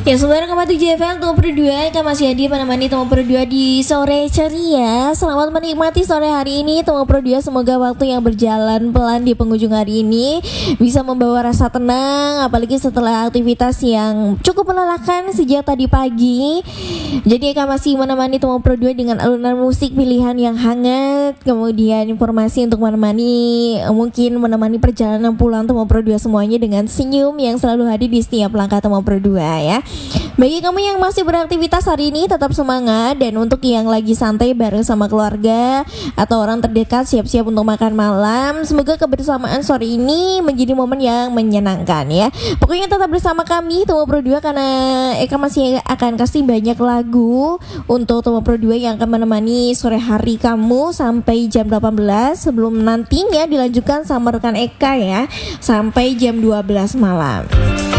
Ya, 9,7 FM Temu Berdua, Kak masih hadir menemani Temu Berdua di sore ceria. Selamat menikmati sore hari ini Temu Berdua. Semoga waktu yang berjalan pelan di penghujung hari ini bisa membawa rasa tenang, apalagi setelah aktivitas yang cukup melelahkan sejak tadi pagi. Jadi Kak masih menemani Temu Berdua dengan alunan musik pilihan yang hangat, kemudian informasi untuk menemani perjalanan pulang Temu Berdua semuanya dengan senyum yang selalu hadir di setiap langkah Temu Berdua ya. Bagi kamu yang masih beraktivitas hari ini tetap semangat, dan untuk yang lagi santai bareng sama keluarga atau orang terdekat siap-siap untuk makan malam, semoga kebersamaan sore ini menjadi momen yang menyenangkan ya. Pokoknya tetap bersama kami Temu Berdua, karena Eka masih akan kasih banyak lagu untuk Temu Berdua yang akan menemani sore hari kamu sampai jam 18, sebelum nantinya dilanjutkan sama rekan Eka ya sampai jam 12 malam.